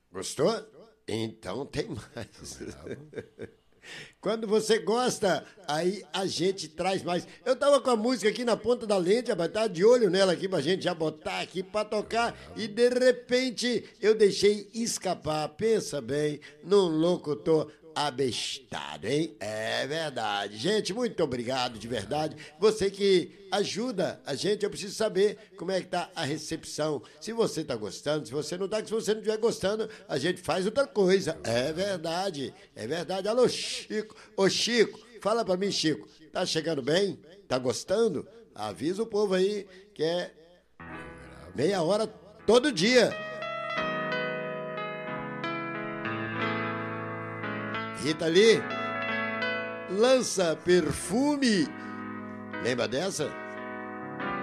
Gostou? Então tem mais. Quando você gosta, aí a gente traz mais. Eu tava com a música aqui na ponta da lente, mas tá de olho nela aqui pra gente já botar aqui pra tocar. E de repente eu deixei escapar. Pensa bem, num locutor abestado, hein? É verdade. Gente, muito obrigado, de verdade. Você que ajuda a gente, eu preciso saber como é que tá a recepção. Se você tá gostando, se você não tá, se você não estiver gostando, a gente faz outra coisa. É verdade, é verdade. Alô, Chico. Ô, Chico, fala pra mim, Chico. Tá chegando bem? Tá gostando? Avisa o povo aí que é meia hora todo dia. Rita Lee lança perfume. Lembra dessa?